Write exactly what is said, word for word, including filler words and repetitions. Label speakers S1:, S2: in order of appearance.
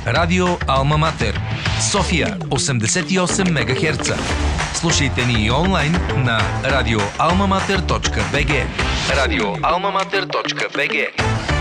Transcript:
S1: Радио Алма Матер, София осемдесет и осем мегахерца. Слушайте ни и онлайн на радио алма матер точка би джи. радио алма матер точка би джи.